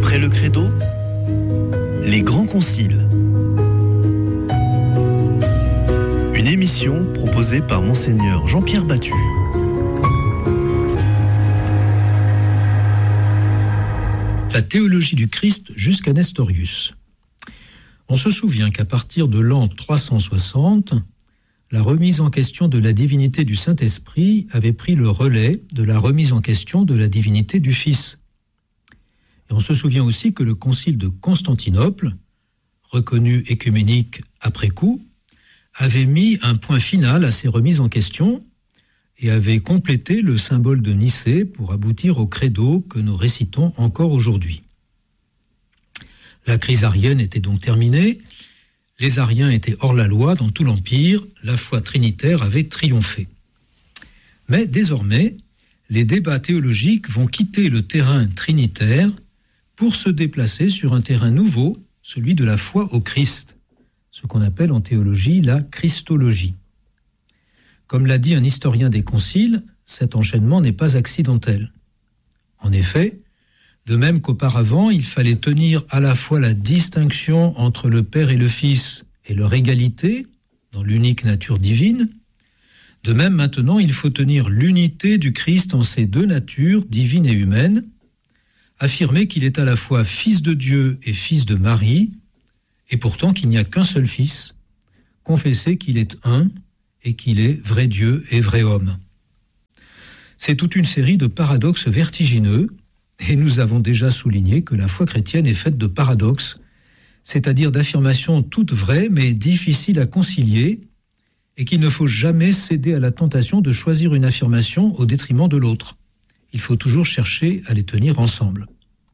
Après le credo, les grands conciles. Une émission proposée par Monseigneur Jean-Pierre Battu. La théologie du Christ jusqu'à Nestorius. On se souvient qu'à partir de l'an 360, la remise en question de la divinité du Saint-Esprit avait pris le relais de la remise en question de la divinité du Fils. Et on se souvient aussi que le concile de Constantinople, reconnu œcuménique après coup, avait mis un point final à ces remises en question et avait complété le symbole de Nicée pour aboutir au credo que nous récitons encore aujourd'hui. La crise arienne était donc terminée, les ariens étaient hors la loi dans tout l'Empire, la foi trinitaire avait triomphé. Mais désormais, les débats théologiques vont quitter le terrain trinitaire pour se déplacer sur un terrain nouveau, celui de la foi au Christ, ce qu'on appelle en théologie la christologie. Comme l'a dit un historien des conciles, cet enchaînement n'est pas accidentel. En effet, de même qu'auparavant, il fallait tenir à la fois la distinction entre le Père et le Fils et leur égalité dans l'unique nature divine, de même maintenant, il faut tenir l'unité du Christ en ces deux natures, divine et humaine, affirmer qu'il est à la fois Fils de Dieu et Fils de Marie, et pourtant qu'il n'y a qu'un seul Fils, confesser qu'il est un et qu'il est vrai Dieu et vrai homme. C'est toute une série de paradoxes vertigineux, et nous avons déjà souligné que la foi chrétienne est faite de paradoxes, c'est-à-dire d'affirmations toutes vraies mais difficiles à concilier, et qu'il ne faut jamais céder à la tentation de choisir une affirmation au détriment de l'autre. Il faut toujours chercher à les tenir ensemble.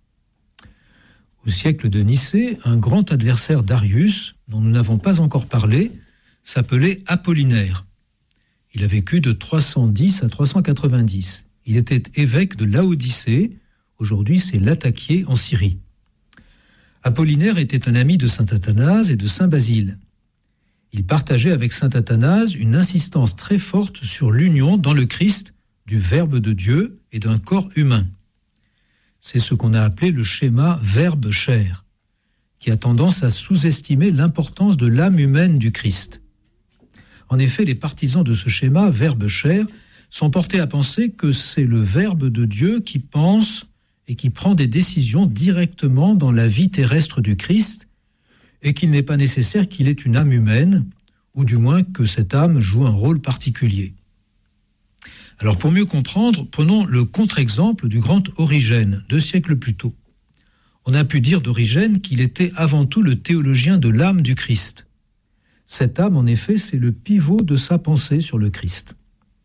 Au siècle de Nicée, un grand adversaire d'Arius, dont nous n'avons pas encore parlé, s'appelait Apollinaire. Il a vécu de 310 à 390. Il était évêque de Laodicée. Aujourd'hui, c'est Latakié en Syrie. Apollinaire était un ami de saint Athanase et de saint Basile. Il partageait avec saint Athanase une insistance très forte sur l'union dans le Christ du Verbe de Dieu et d'un corps humain. C'est ce qu'on a appelé le schéma Verbe-chair, qui a tendance à sous-estimer l'importance de l'âme humaine du Christ. En effet, les partisans de ce schéma Verbe-chair sont portés à penser que c'est le Verbe de Dieu qui pense et qui prend des décisions directement dans la vie terrestre du Christ, et qu'il n'est pas nécessaire qu'il ait une âme humaine, ou du moins que cette âme joue un rôle particulier. Alors pour mieux comprendre, prenons le contre-exemple du grand Origène, 2 siècles plus tôt. On a pu dire d'Origène qu'il était avant tout le théologien de l'âme du Christ. Cette âme, en effet, c'est le pivot de sa pensée sur le Christ.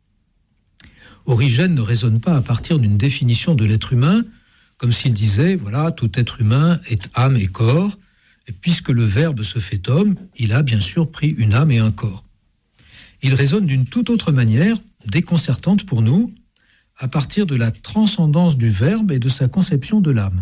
Origène ne raisonne pas à partir d'une définition de l'être humain, comme s'il disait, voilà, tout être humain est âme et corps, et puisque le Verbe se fait homme, il a bien sûr pris une âme et un corps. Il raisonne d'une toute autre manière, déconcertante pour nous, à partir de la transcendance du Verbe et de sa conception de l'âme.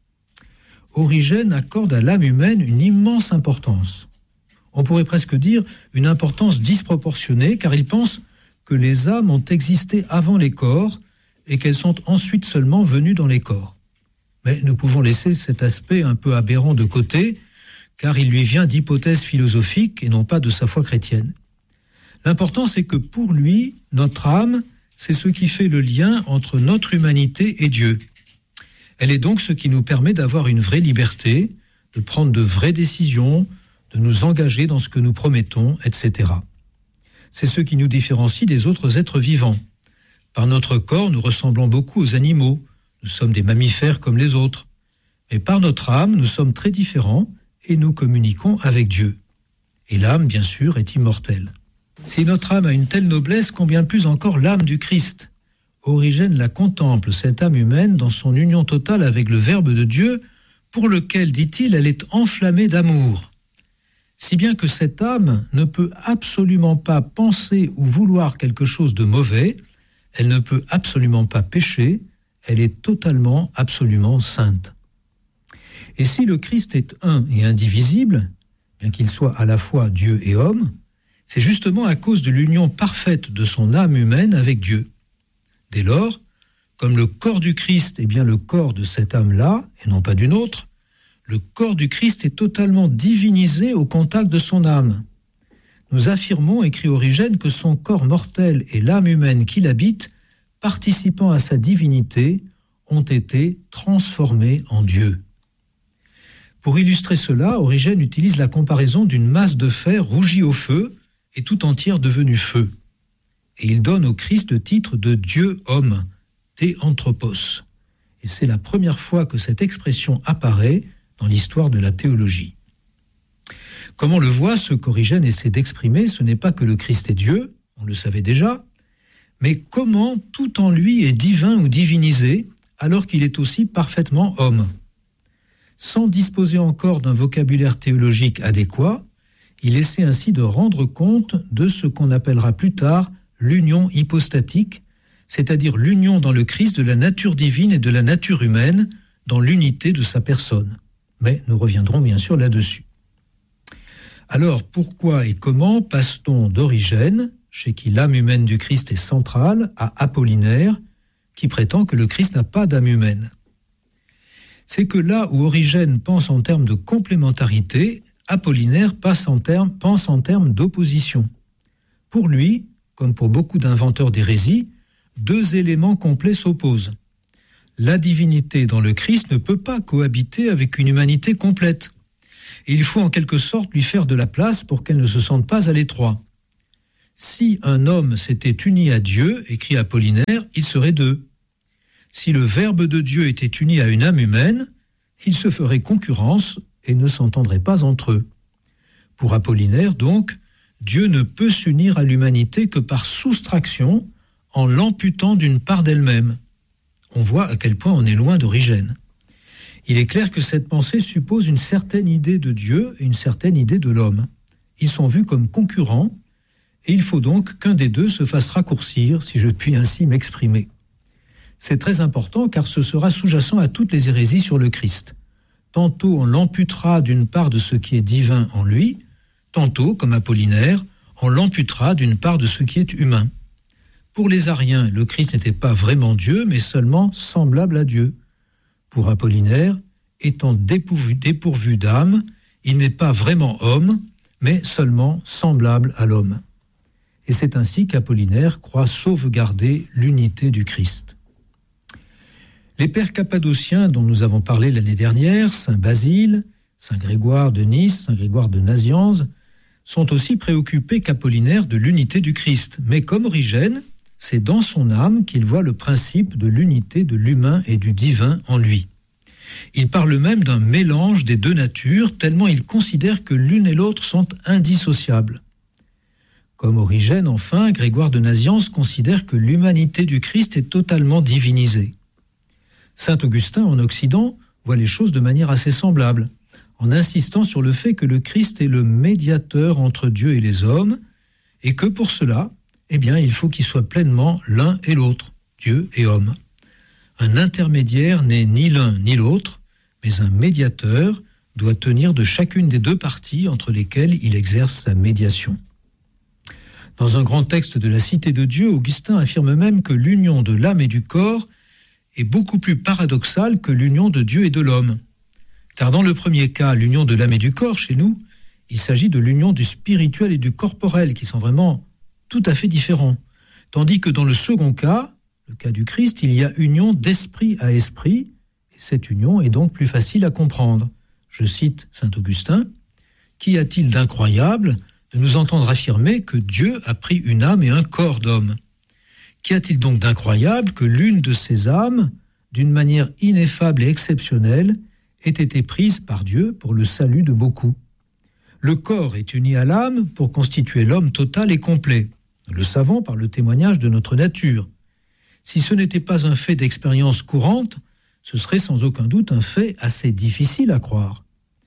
Origène accorde à l'âme humaine une immense importance. On pourrait presque dire une importance disproportionnée, car il pense que les âmes ont existé avant les corps et qu'elles sont ensuite seulement venues dans les corps. Mais nous pouvons laisser cet aspect un peu aberrant de côté, car il lui vient d'hypothèses philosophiques et non pas de sa foi chrétienne. L'important, c'est que pour lui, notre âme, c'est ce qui fait le lien entre notre humanité et Dieu. Elle est donc ce qui nous permet d'avoir une vraie liberté, de prendre de vraies décisions, de nous engager dans ce que nous promettons, etc. C'est ce qui nous différencie des autres êtres vivants. Par notre corps, nous ressemblons beaucoup aux animaux. Nous sommes des mammifères comme les autres. Mais par notre âme, nous sommes très différents et nous communiquons avec Dieu. Et l'âme, bien sûr, est immortelle. Si notre âme a une telle noblesse, combien plus encore l'âme du Christ. Origène la contemple, cette âme humaine, dans son union totale avec le Verbe de Dieu, pour lequel, dit-il, elle est enflammée d'amour. Si bien que cette âme ne peut absolument pas penser ou vouloir quelque chose de mauvais, elle ne peut absolument pas pécher, elle est totalement, absolument sainte. Et si le Christ est un et indivisible, bien qu'il soit à la fois Dieu et homme, c'est justement à cause de l'union parfaite de son âme humaine avec Dieu. Dès lors, comme le corps du Christ est bien le corps de cette âme-là, et non pas d'une autre, le corps du Christ est totalement divinisé au contact de son âme. Nous affirmons, écrit Origène, que son corps mortel et l'âme humaine qui l'habite, participant à sa divinité, ont été transformés en Dieu. Pour illustrer cela, Origène utilise la comparaison d'une masse de fer rougie au feu et tout entière devenue feu. Et il donne au Christ le titre de Dieu-homme, Théanthropos. Et c'est la première fois que cette expression apparaît dans l'histoire de la théologie. Comme on le voit, ce qu'Origène essaie d'exprimer, ce n'est pas que le Christ est Dieu, on le savait déjà, mais comment tout en lui est divin ou divinisé, alors qu'il est aussi parfaitement homme. Sans disposer encore d'un vocabulaire théologique adéquat, il essaie ainsi de rendre compte de ce qu'on appellera plus tard l'union hypostatique, c'est-à-dire l'union dans le Christ de la nature divine et de la nature humaine, dans l'unité de sa personne. Mais nous reviendrons bien sûr là-dessus. Alors, pourquoi et comment passe-t-on d'Origène, chez qui l'âme humaine du Christ est centrale, à Apollinaire, qui prétend que le Christ n'a pas d'âme humaine? C'est que là où Origène pense en termes de complémentarité, Apollinaire pense en termes d'opposition. Pour lui, comme pour beaucoup d'inventeurs d'hérésie, deux éléments complets s'opposent. La divinité dans le Christ ne peut pas cohabiter avec une humanité complète. Et il faut en quelque sorte lui faire de la place pour qu'elle ne se sente pas à l'étroit. Si un homme s'était uni à Dieu, écrit Apollinaire, il serait deux. Si le Verbe de Dieu était uni à une âme humaine, ils se feraient concurrence et ne s'entendraient pas entre eux. Pour Apollinaire, donc, Dieu ne peut s'unir à l'humanité que par soustraction, en l'amputant d'une part d'elle-même. On voit à quel point on est loin d'Origène. Il est clair que cette pensée suppose une certaine idée de Dieu et une certaine idée de l'homme. Ils sont vus comme concurrents, et il faut donc qu'un des deux se fasse raccourcir, si je puis ainsi m'exprimer. C'est très important car ce sera sous-jacent à toutes les hérésies sur le Christ. Tantôt on l'amputera d'une part de ce qui est divin en lui, tantôt, comme Apollinaire, on l'amputera d'une part de ce qui est humain. Pour les ariens, le Christ n'était pas vraiment Dieu, mais seulement semblable à Dieu. Pour Apollinaire, étant dépourvu d'âme, il n'est pas vraiment homme, mais seulement semblable à l'homme. Et c'est ainsi qu'Apollinaire croit sauvegarder l'unité du Christ. Les pères cappadociens dont nous avons parlé l'année dernière, Saint Basile, Saint Grégoire de Nice, Saint Grégoire de Nazianze, sont aussi préoccupés qu'Apollinaire de l'unité du Christ. Mais comme Origène, c'est dans son âme qu'il voit le principe de l'unité de l'humain et du divin en lui. Il parle même d'un mélange des deux natures, tellement il considère que l'une et l'autre sont indissociables. Comme Origène, enfin, Grégoire de Nazianze considère que l'humanité du Christ est totalement divinisée. Saint Augustin, en Occident, voit les choses de manière assez semblable, en insistant sur le fait que le Christ est le médiateur entre Dieu et les hommes, et que pour cela, il faut qu'ils soient pleinement l'un et l'autre, Dieu et homme. Un intermédiaire n'est ni l'un ni l'autre, mais un médiateur doit tenir de chacune des deux parties entre lesquelles il exerce sa médiation. Dans un grand texte de la Cité de Dieu, Augustin affirme même que l'union de l'âme et du corps est beaucoup plus paradoxale que l'union de Dieu et de l'homme. Car dans le premier cas, l'union de l'âme et du corps, chez nous, il s'agit de l'union du spirituel et du corporel, qui sont vraiment tout à fait différents. Tandis que dans le second cas, le cas du Christ, il y a union d'esprit à esprit, et cette union est donc plus facile à comprendre. Je cite saint Augustin, « Qu'y a-t-il d'incroyable de nous entendre affirmer que Dieu a pris une âme et un corps d'homme? Qu'y a-t-il donc d'incroyable que l'une de ces âmes, d'une manière ineffable et exceptionnelle, ait été prise par Dieu pour le salut de beaucoup? Le corps est uni à l'âme pour constituer l'homme total et complet. Nous le savons par le témoignage de notre nature. Si ce n'était pas un fait d'expérience courante, ce serait sans aucun doute un fait assez difficile à croire.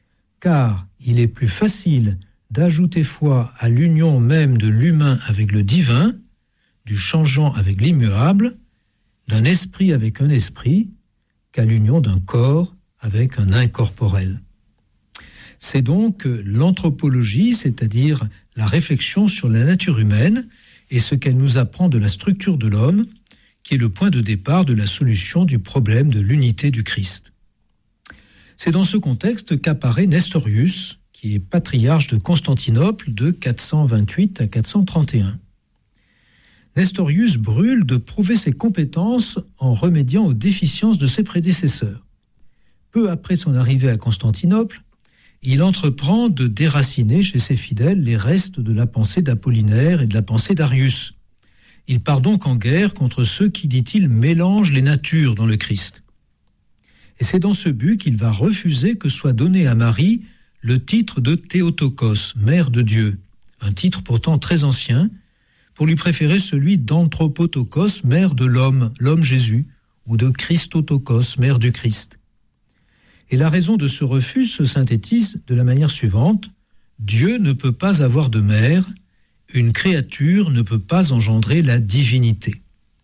Car il est plus facile d'ajouter foi à l'union même de l'humain avec le divin, du changeant avec l'immuable, d'un esprit avec un esprit, qu'à l'union d'un corps avec un incorporel. C'est donc l'anthropologie, c'est-à-dire la réflexion sur la nature humaine et ce qu'elle nous apprend de la structure de l'homme, qui est le point de départ de la solution du problème de l'unité du Christ. C'est dans ce contexte qu'apparaît Nestorius, qui est patriarche de Constantinople de 428 à 431. Nestorius brûle de prouver ses compétences en remédiant aux déficiences de ses prédécesseurs. Peu après son arrivée à Constantinople, il entreprend de déraciner chez ses fidèles les restes de la pensée d'Apollinaire et de la pensée d'Arius. Il part donc en guerre contre ceux qui, dit-il, mélangent les natures dans le Christ. Et c'est dans ce but qu'il va refuser que soit donné à Marie le titre de Théotokos, mère de Dieu, un titre pourtant très ancien, pour lui préférer celui d'Anthropotokos, mère de l'homme Jésus, ou de Christotokos, mère du Christ. Et la raison de ce refus se synthétise de la manière suivante: Dieu ne peut pas avoir de mère, une créature ne peut pas engendrer la divinité.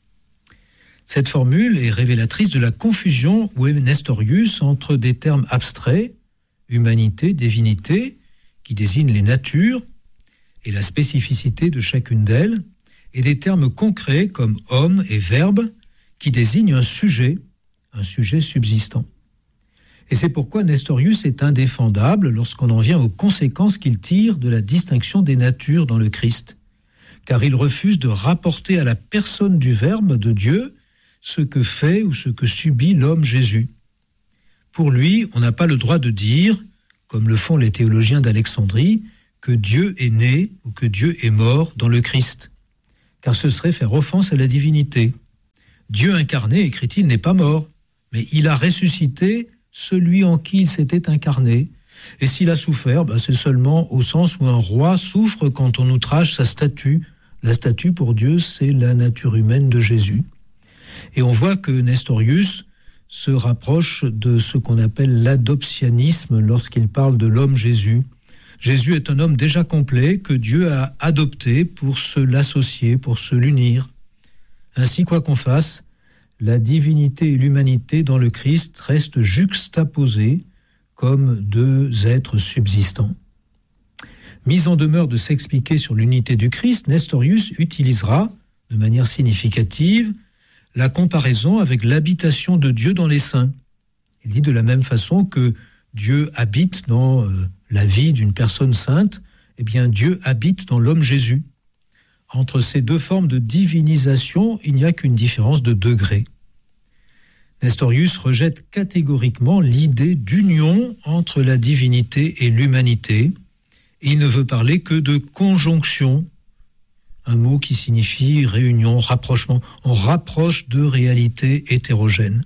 Cette formule est révélatrice de la confusion où est Nestorius entre des termes abstraits, humanité, divinité, qui désignent les natures et la spécificité de chacune d'elles, et des termes concrets comme homme et verbe, qui désignent un sujet subsistant. Et c'est pourquoi Nestorius est indéfendable lorsqu'on en vient aux conséquences qu'il tire de la distinction des natures dans le Christ, car il refuse de rapporter à la personne du Verbe de Dieu ce que fait ou ce que subit l'homme Jésus. Pour lui, on n'a pas le droit de dire, comme le font les théologiens d'Alexandrie, que Dieu est né ou que Dieu est mort dans le Christ, car ce serait faire offense à la divinité. Dieu incarné, écrit-il, n'est pas mort, mais il a ressuscité celui en qui il s'était incarné. Et s'il a souffert, c'est seulement au sens où un roi souffre quand on outrage sa statue. La statue, pour Dieu, c'est la nature humaine de Jésus. Et on voit que Nestorius se rapproche de ce qu'on appelle l'adoptionnisme lorsqu'il parle de l'homme Jésus. Jésus est un homme déjà complet que Dieu a adopté pour se l'associer, pour se l'unir. Ainsi, quoi qu'on fasse, la divinité et l'humanité dans le Christ restent juxtaposées comme deux êtres subsistants. Mis en demeure de s'expliquer sur l'unité du Christ, Nestorius utilisera, de manière significative, la comparaison avec l'habitation de Dieu dans les saints. Il dit de la même façon que Dieu habite dans la vie d'une personne sainte, eh bien Dieu habite dans l'homme Jésus. Entre ces deux formes de divinisation, il n'y a qu'une différence de degré. Nestorius rejette catégoriquement l'idée d'union entre la divinité et l'humanité. Et il ne veut parler que de conjonction, un mot qui signifie réunion, rapprochement. On rapproche deux réalités hétérogènes.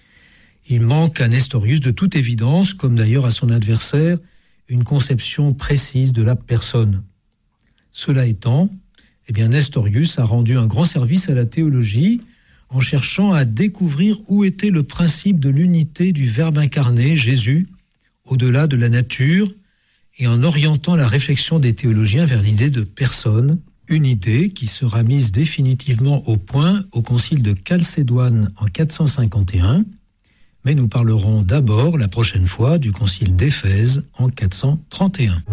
Il manque à Nestorius de toute évidence, comme d'ailleurs à son adversaire, une conception précise de la personne. Cela étant, Nestorius a rendu un grand service à la théologie en cherchant à découvrir où était le principe de l'unité du Verbe incarné, Jésus, au-delà de la nature, et en orientant la réflexion des théologiens vers l'idée de personne, une idée qui sera mise définitivement au point au concile de Chalcédoine en 451, mais nous parlerons d'abord la prochaine fois du concile d'Éphèse en 431.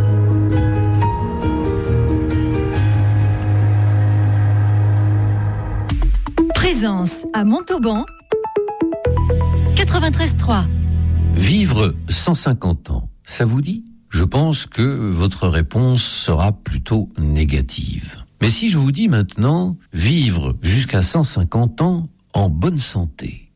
Présence à Montauban, 93.3. Vivre 150 ans, ça vous dit ? Je pense que votre réponse sera plutôt négative. Mais si je vous dis maintenant vivre jusqu'à 150 ans en bonne santé.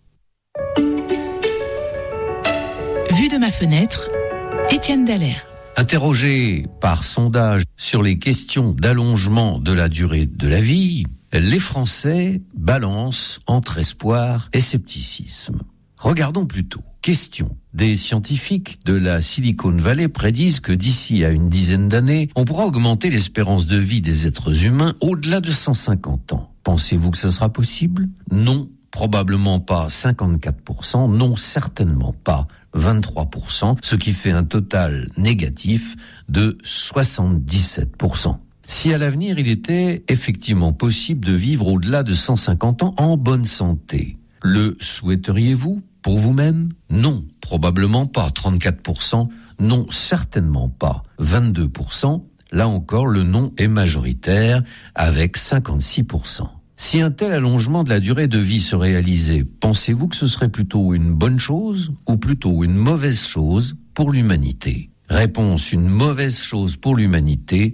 Vue de ma fenêtre, Étienne Dallaire. Interrogé par sondage sur les questions d'allongement de la durée de la vie, les Français balancent entre espoir et scepticisme. Regardons plutôt. Question. Des scientifiques de la Silicon Valley prédisent que d'ici à une dizaine d'années, on pourra augmenter l'espérance de vie des êtres humains au-delà de 150 ans. Pensez-vous que ce sera possible ? Non, probablement pas 54%, non, certainement pas 23%, ce qui fait un total négatif de 77%. Si à l'avenir il était effectivement possible de vivre au-delà de 150 ans en bonne santé, le souhaiteriez-vous pour vous-même ? Non, probablement pas 34%, non, certainement pas 22%. Là encore, le non est majoritaire avec 56%. Si un tel allongement de la durée de vie se réalisait, pensez-vous que ce serait plutôt une bonne chose ou plutôt une mauvaise chose pour l'humanité? Réponse, une mauvaise chose pour l'humanité,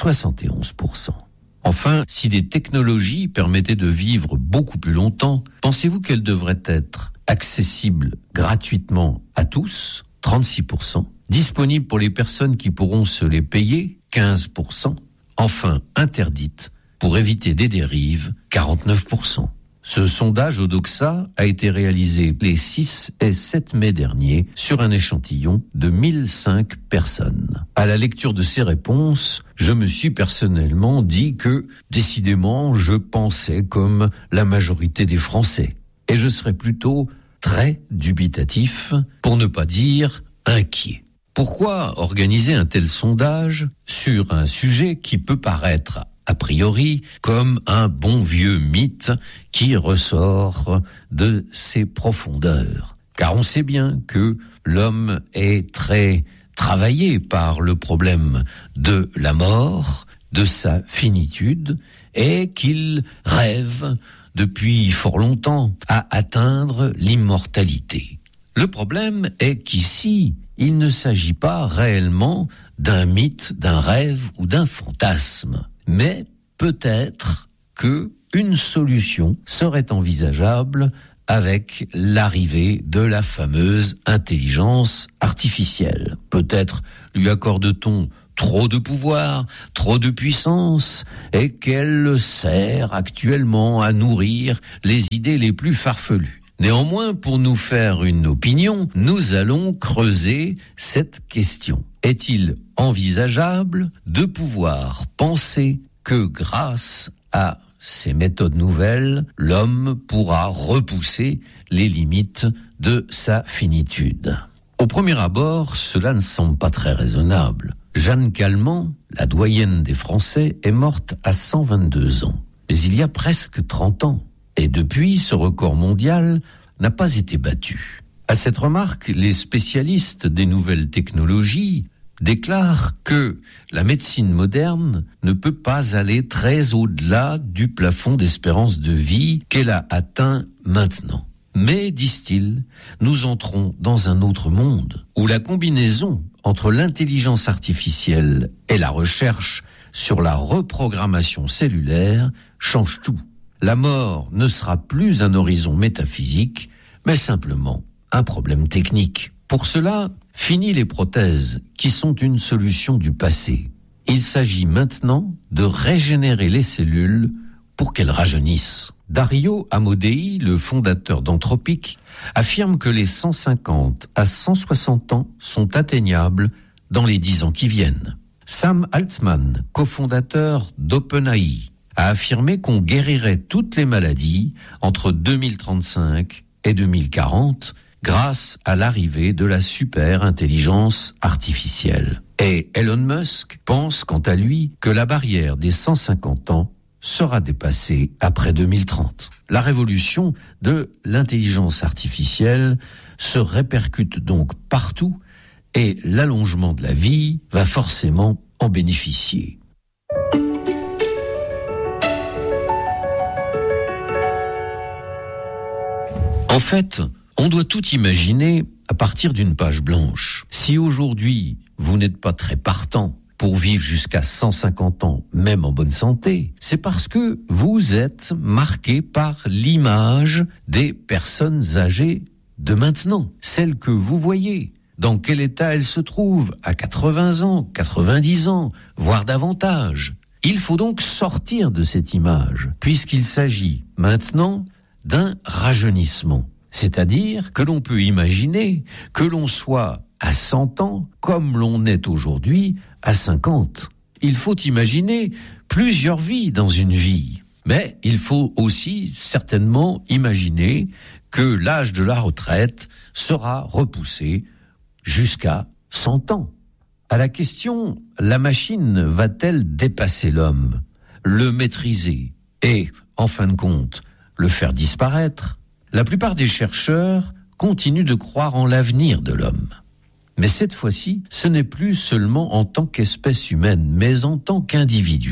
71%. Enfin, si des technologies permettaient de vivre beaucoup plus longtemps, pensez-vous qu'elles devraient être accessibles gratuitement à tous, 36%, disponibles pour les personnes qui pourront se les payer, 15%, enfin interdites pour éviter des dérives, 49%. Ce sondage Odoxa a été réalisé les 6 et 7 mai dernier sur un échantillon de 1005 personnes. À la lecture de ces réponses, je me suis personnellement dit que, décidément, je pensais comme la majorité des Français. Et je serais plutôt très dubitatif, pour ne pas dire inquiet. Pourquoi organiser un tel sondage sur un sujet qui peut paraître a priori comme un bon vieux mythe qui ressort de ses profondeurs? Car on sait bien que l'homme est très travaillé par le problème de la mort, de sa finitude, et qu'il rêve depuis fort longtemps à atteindre l'immortalité. Le problème est qu'ici, il ne s'agit pas réellement d'un mythe, d'un rêve ou d'un fantasme. Mais peut-être que une solution serait envisageable avec l'arrivée de la fameuse intelligence artificielle. Peut-être lui accorde-t-on trop de pouvoir, trop de puissance, et qu'elle sert actuellement à nourrir les idées les plus farfelues. Néanmoins, pour nous faire une opinion, nous allons creuser cette question. Est-il envisageable de pouvoir penser que grâce à ces méthodes nouvelles, l'homme pourra repousser les limites de sa finitude? Au premier abord, cela ne semble pas très raisonnable. Jeanne Calment, la doyenne des Français, est morte à 122 ans. Mais il y a presque 30 ans. Et depuis, ce record mondial n'a pas été battu. À cette remarque, les spécialistes des nouvelles technologies déclarent que la médecine moderne ne peut pas aller très au-delà du plafond d'espérance de vie qu'elle a atteint maintenant. Mais, disent-ils, nous entrons dans un autre monde où la combinaison entre l'intelligence artificielle et la recherche sur la reprogrammation cellulaire change tout. La mort ne sera plus un horizon métaphysique, mais simplement un problème technique. Pour cela, fini les prothèses, qui sont une solution du passé. Il s'agit maintenant de régénérer les cellules pour qu'elles rajeunissent. Dario Amodei, le fondateur d'Anthropic, affirme que les 150 à 160 ans sont atteignables dans les 10 ans qui viennent. Sam Altman, cofondateur d'OpenAI, a affirmé qu'on guérirait toutes les maladies entre 2035 et 2040 grâce à l'arrivée de la super intelligence artificielle. Et Elon Musk pense quant à lui que la barrière des 150 ans sera dépassée après 2030. La révolution de l'intelligence artificielle se répercute donc partout et l'allongement de la vie va forcément en bénéficier. En fait, on doit tout imaginer à partir d'une page blanche. Si aujourd'hui, vous n'êtes pas très partant pour vivre jusqu'à 150 ans, même en bonne santé, c'est parce que vous êtes marqué par l'image des personnes âgées de maintenant, celles que vous voyez. Dans quel état elles se trouvent à 80 ans, 90 ans, voire davantage. Il faut donc sortir de cette image, puisqu'il s'agit maintenant d'un rajeunissement. C'est-à-dire que l'on peut imaginer que l'on soit à 100 ans comme l'on est aujourd'hui à 50. Il faut imaginer plusieurs vies dans une vie. Mais il faut aussi certainement imaginer que l'âge de la retraite sera repoussé jusqu'à 100 ans. À la question, la machine va-t-elle dépasser l'homme, le maîtriser et, en fin de compte, le faire disparaître? La plupart des chercheurs continuent de croire en l'avenir de l'homme. Mais cette fois-ci, ce n'est plus seulement en tant qu'espèce humaine, mais en tant qu'individu.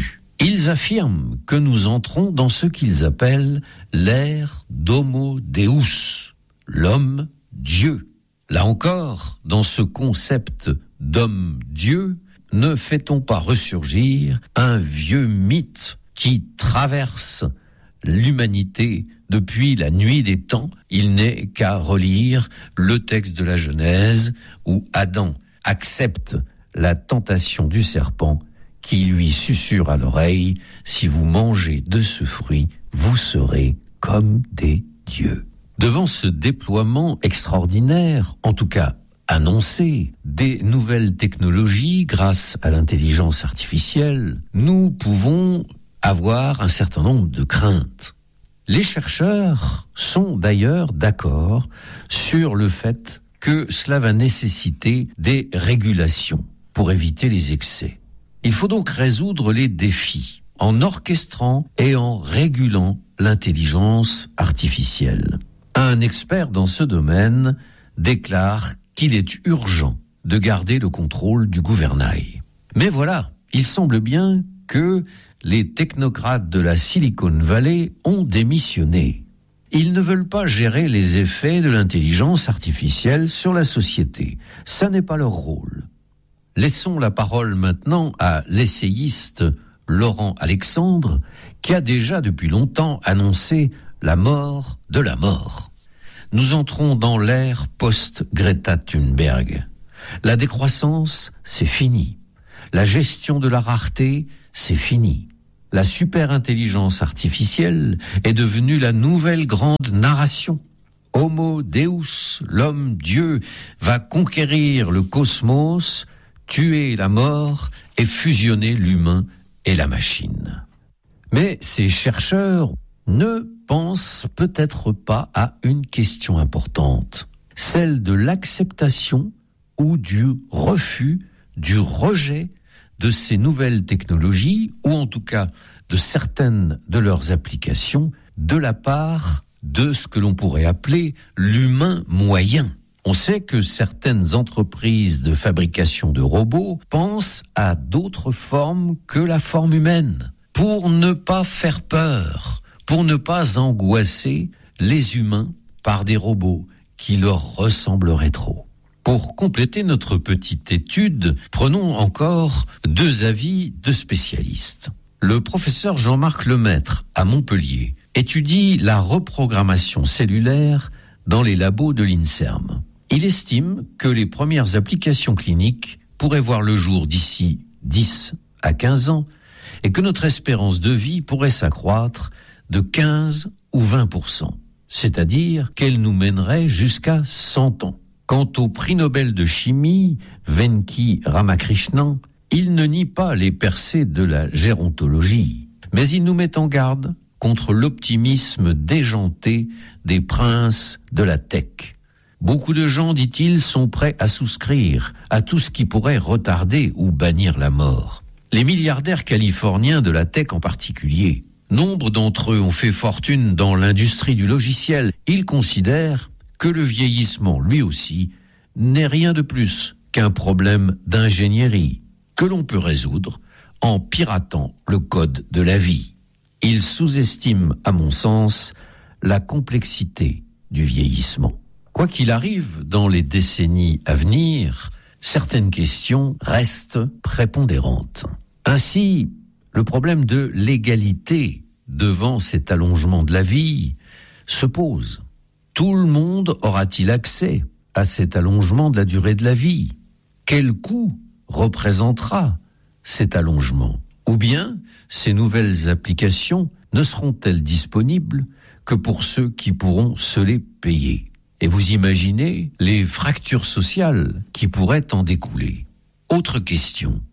Ils affirment que nous entrons dans ce qu'ils appellent l'ère d'Homo Deus, l'homme-dieu. Là encore, dans ce concept d'homme-dieu, ne fait-on pas ressurgir un vieux mythe qui traverse l'humanité depuis la nuit des temps? Il n'est qu'à relire le texte de la Genèse où Adam accepte la tentation du serpent qui lui susurre à l'oreille « Si vous mangez de ce fruit, vous serez comme des dieux ». Devant ce déploiement extraordinaire, en tout cas annoncé, des nouvelles technologies grâce à l'intelligence artificielle, nous pouvons avoir un certain nombre de craintes. Les chercheurs sont d'ailleurs d'accord sur le fait que cela va nécessiter des régulations pour éviter les excès. Il faut donc résoudre les défis en orchestrant et en régulant l'intelligence artificielle. Un expert dans ce domaine déclare qu'il est urgent de garder le contrôle du gouvernail. Mais voilà, il semble bien que les technocrates de la Silicon Valley ont démissionné. Ils ne veulent pas gérer les effets de l'intelligence artificielle sur la société. Ça n'est pas leur rôle. Laissons la parole maintenant à l'essayiste Laurent Alexandre, qui a déjà depuis longtemps annoncé la mort de la mort. Nous entrons dans l'ère post-Greta Thunberg. La décroissance, c'est fini. La gestion de la rareté, c'est fini. La super-intelligence artificielle est devenue la nouvelle grande narration. Homo Deus, l'homme-dieu, va conquérir le cosmos, tuer la mort et fusionner l'humain et la machine. Mais ces chercheurs ne pensent peut-être pas à une question importante, celle de l'acceptation ou du refus, du rejet de ces nouvelles technologies, ou en tout cas de certaines de leurs applications, de la part de ce que l'on pourrait appeler l'humain moyen. On sait que certaines entreprises de fabrication de robots pensent à d'autres formes que la forme humaine, pour ne pas faire peur, pour ne pas angoisser les humains par des robots qui leur ressembleraient trop. Pour compléter notre petite étude, prenons encore 2 avis de spécialistes. Le professeur Jean-Marc Lemaître, à Montpellier, étudie la reprogrammation cellulaire dans les labos de l'INSERM. Il estime que les premières applications cliniques pourraient voir le jour d'ici 10 à 15 ans et que notre espérance de vie pourrait s'accroître de 15 ou 20%, c'est-à-dire qu'elle nous mènerait jusqu'à 100 ans. Quant au prix Nobel de chimie, Venki Ramakrishnan, il ne nie pas les percées de la gérontologie, mais il nous met en garde contre l'optimisme déjanté des princes de la tech. Beaucoup de gens, dit-il, sont prêts à souscrire à tout ce qui pourrait retarder ou bannir la mort. Les milliardaires californiens de la tech en particulier, nombre d'entre eux ont fait fortune dans l'industrie du logiciel. Ils considèrent que le vieillissement, lui aussi, n'est rien de plus qu'un problème d'ingénierie que l'on peut résoudre en piratant le code de la vie. Ils sous-estiment, à mon sens, la complexité du vieillissement. Quoi qu'il arrive, dans les décennies à venir, certaines questions restent prépondérantes. Ainsi, le problème de l'égalité devant cet allongement de la vie se pose. Tout le monde aura-t-il accès à cet allongement de la durée de la vie? Quel coût représentera cet allongement? Ou bien, ces nouvelles applications ne seront-elles disponibles que pour ceux qui pourront se les payer? Et vous imaginez les fractures sociales qui pourraient en découler. Autre question,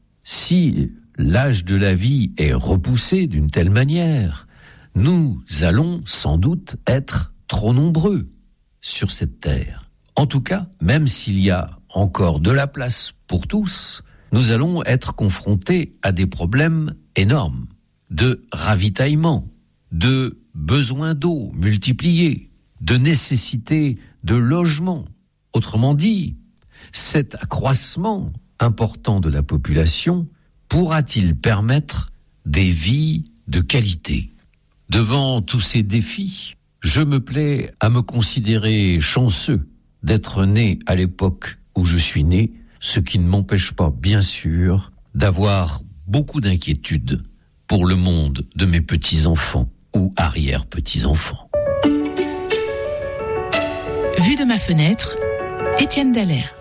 si l'âge de la vie est repoussé d'une telle manière, nous allons sans doute être trop nombreux sur cette terre. En tout cas, même s'il y a encore de la place pour tous, nous allons être confrontés à des problèmes énormes de ravitaillement, de besoins d'eau multipliés, de nécessité de logement. Autrement dit, cet accroissement important de la population pourra-t-il permettre des vies de qualité. Devant tous ces défis, je me plais à me considérer chanceux d'être né à l'époque où je suis né, ce qui ne m'empêche pas, bien sûr, d'avoir beaucoup d'inquiétudes pour le monde de mes petits-enfants ou arrière-petits-enfants. Vue de ma fenêtre, Étienne Dallaire.